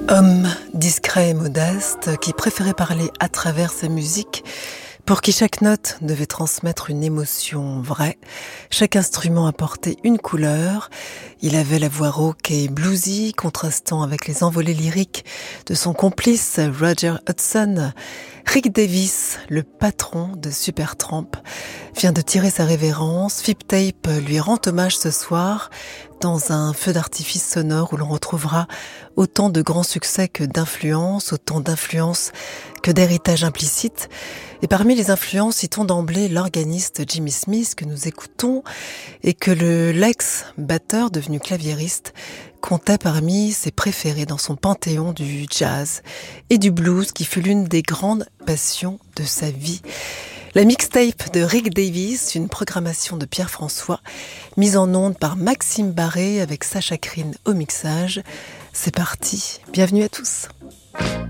Homme discret et modeste, qui préférait parler à travers sa musique, pour qui chaque note devait transmettre une émotion vraie, chaque instrument apportait une couleur. Il avait la voix rauque et bluesy, contrastant avec les envolées lyriques de son complice Roger Hodgson. Rick Davies, le patron de Supertramp, vient de tirer sa révérence. Flip Tape lui rend hommage ce soir dans un feu d'artifice sonore où l'on retrouvera autant de grands succès que d'influences, autant d'influences que d'héritage implicite. Et parmi les influences, citons d'emblée l'organiste Jimmy Smith que nous écoutons et que l'ex-batteur devenu claviériste comptait parmi ses préférés dans son panthéon du jazz et du blues qui fut l'une des grandes passions de sa vie. La mixtape de Rick Davies, une programmation de Pierre François, mise en onde par Maxime Barré avec Sacha Krine au mixage. C'est parti, bienvenue à tous.